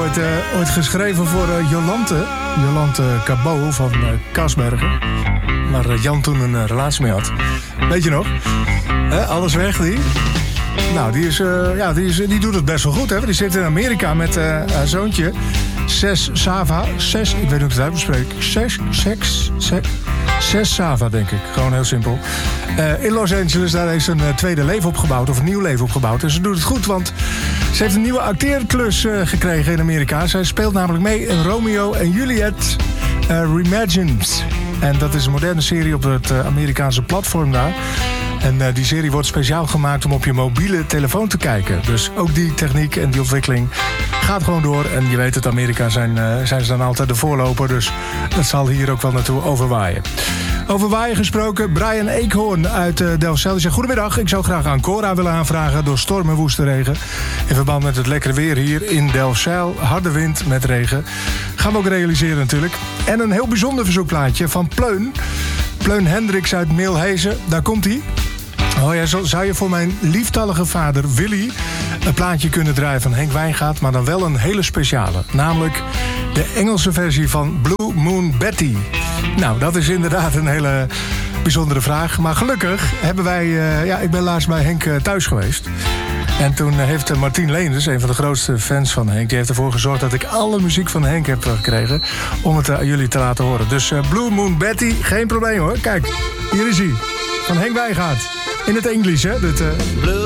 ooit geschreven voor Jolante Cabot van Kasbergen. Waar Jan toen een relatie mee had. Weet je nog? Alles weg, die. Nou, die doet het best wel goed, hè? Die zit in Amerika met haar zoontje. Sava, ik weet niet hoe ik het uitspreek. Sava, denk ik. Gewoon heel simpel. In Los Angeles, daar heeft ze een tweede leven opgebouwd. Of een nieuw leven opgebouwd. En ze doet het goed, want ze heeft een nieuwe acteerklus gekregen in Amerika. Zij speelt namelijk mee in Romeo en Juliet Reimagined. En dat is een moderne serie op het Amerikaanse platform daar. En die serie wordt speciaal gemaakt om op je mobiele telefoon te kijken. Dus ook die techniek en die ontwikkeling gaat gewoon door. En je weet het, Amerika zijn ze dan altijd de voorloper. Dus dat zal hier ook wel naartoe overwaaien. Over waaien gesproken, Brian Eekhoorn uit Delfzijl. Die zegt: goedemiddag, ik zou graag Ancora willen aanvragen door storm en woeste regen. In verband met het lekkere weer hier in Delfzijl. Harde wind met regen. Gaan we ook realiseren natuurlijk. En een heel bijzonder verzoekplaatje van Pleun. Pleun Hendricks uit Milhezen. Daar komt hij. Oh ja, zou je voor mijn lieftallige vader Willy een plaatje kunnen draaien van Henk Wijngaard, maar dan wel een hele speciale. Namelijk de Engelse versie van Blue Moon Betty. Nou, dat is inderdaad een hele bijzondere vraag. Maar gelukkig hebben wij... ik ben laatst bij Henk thuis geweest. En toen heeft Martien Leenders, een van de grootste fans van Henk, die heeft ervoor gezorgd dat ik alle muziek van Henk heb gekregen om het aan jullie te laten horen. Dus Blue Moon Betty, geen probleem hoor. Kijk, hier is hij. Van Henk Wijngaard. In het Engels, hè? Blue